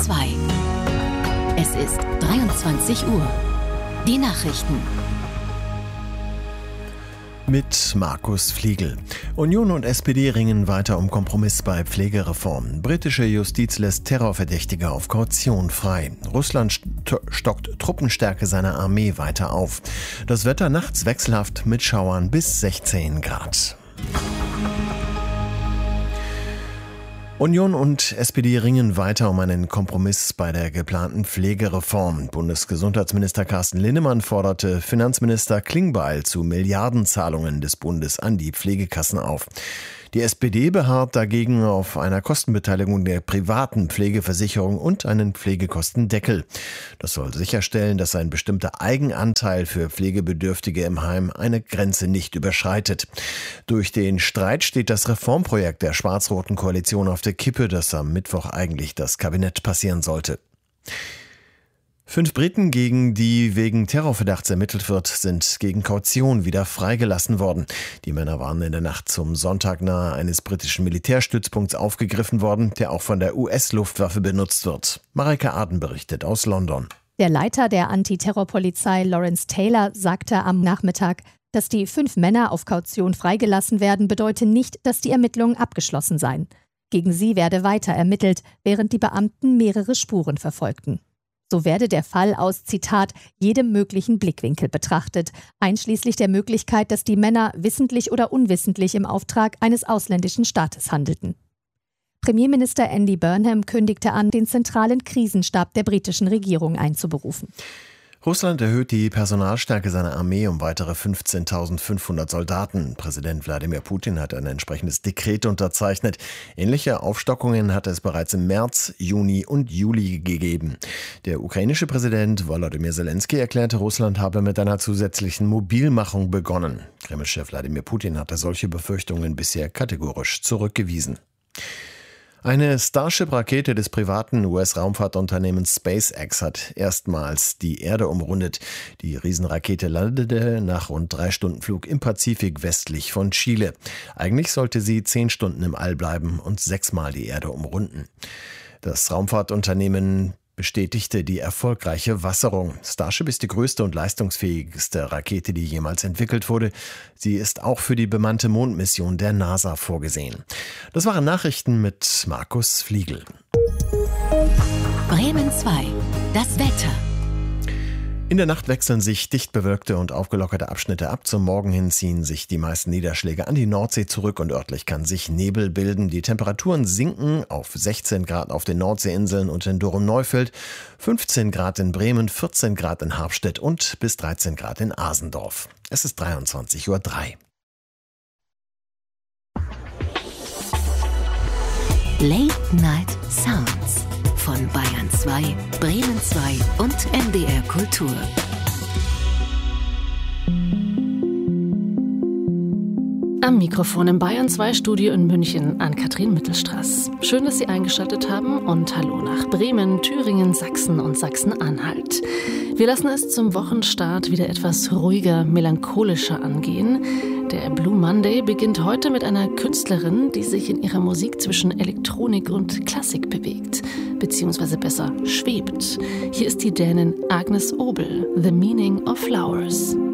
2. Es ist 23 Uhr. Die Nachrichten. Mit Markus Fliegel. Union und SPD ringen weiter um Kompromiss bei Pflegereform. Britische Justiz lässt Terrorverdächtige auf Kaution frei. Russland stockt Truppenstärke seiner Armee weiter auf. Das Wetter nachts wechselhaft mit Schauern bis 16 Grad. Union und SPD ringen weiter um einen Kompromiss bei der geplanten Pflegereform. Bundesgesundheitsminister Carsten Linnemann forderte Finanzminister Klingbeil zu Milliardenzahlungen des Bundes an die Pflegekassen auf. Die SPD beharrt dagegen auf einer Kostenbeteiligung der privaten Pflegeversicherung und einen Pflegekostendeckel. Das soll sicherstellen, dass ein bestimmter Eigenanteil für Pflegebedürftige im Heim eine Grenze nicht überschreitet. Durch den Streit steht das Reformprojekt der schwarz-roten Koalition auf der Kippe, das am Mittwoch eigentlich das Kabinett passieren sollte. 5 Briten, gegen die wegen Terrorverdachts ermittelt wird, sind gegen Kaution wieder freigelassen worden. Die Männer waren in der Nacht zum Sonntag nahe eines britischen Militärstützpunkts aufgegriffen worden, der auch von der US-Luftwaffe benutzt wird. Mareike Aden berichtet aus London. Der Leiter der Antiterrorpolizei Lawrence Taylor sagte am Nachmittag, dass die 5 Männer auf Kaution freigelassen werden, bedeute nicht, dass die Ermittlungen abgeschlossen seien. Gegen sie werde weiter ermittelt, während die Beamten mehrere Spuren verfolgten. So werde der Fall aus, Zitat, jedem möglichen Blickwinkel betrachtet, einschließlich der Möglichkeit, dass die Männer wissentlich oder unwissentlich im Auftrag eines ausländischen Staates handelten. Premierminister Andy Burnham kündigte an, den zentralen Krisenstab der britischen Regierung einzuberufen. Russland erhöht die Personalstärke seiner Armee um weitere 15.500 Soldaten. Präsident Wladimir Putin hat ein entsprechendes Dekret unterzeichnet. Ähnliche Aufstockungen hat es bereits im März, Juni und Juli gegeben. Der ukrainische Präsident Volodymyr Zelensky erklärte, Russland habe mit einer zusätzlichen Mobilmachung begonnen. Kreml-Chef Wladimir Putin hatte solche Befürchtungen bisher kategorisch zurückgewiesen. Eine Starship-Rakete des privaten US-Raumfahrtunternehmens SpaceX hat erstmals die Erde umrundet. Die Riesenrakete landete nach rund 3 Stunden Flug im Pazifik westlich von Chile. Eigentlich sollte sie 10 Stunden im All bleiben und 6-mal die Erde umrunden. Das Raumfahrtunternehmen bestätigte die erfolgreiche Wasserung. Starship ist die größte und leistungsfähigste Rakete, die jemals entwickelt wurde. Sie ist auch für die bemannte Mondmission der NASA vorgesehen. Das waren Nachrichten mit Markus Fliegel. Bremen 2. Das Wetter. In der Nacht wechseln sich dicht bewölkte und aufgelockerte Abschnitte ab. Zum Morgen hin ziehen sich die meisten Niederschläge an die Nordsee zurück und örtlich kann sich Nebel bilden. Die Temperaturen sinken auf 16 Grad auf den Nordseeinseln und in Dorum-Neufeld, 15 Grad in Bremen, 14 Grad in Harpstedt und bis 13 Grad in Asendorf. Es ist 23:03 Uhr. Late Night Sounds von Bayern 2, Bremen 2 und NDR Kultur. Am Mikrofon im Bayern 2 Studio in München an Kathrin Mittelstraß. Schön, dass Sie eingeschaltet haben und hallo nach Bremen, Thüringen, Sachsen und Sachsen-Anhalt. Wir lassen es zum Wochenstart wieder etwas ruhiger, melancholischer angehen. Der Blue Monday beginnt heute mit einer Künstlerin, die sich in ihrer Musik zwischen Elektronik und Klassik bewegt, beziehungsweise besser schwebt. Hier ist die Dänin Agnes Obel, The Meaning of Flowers.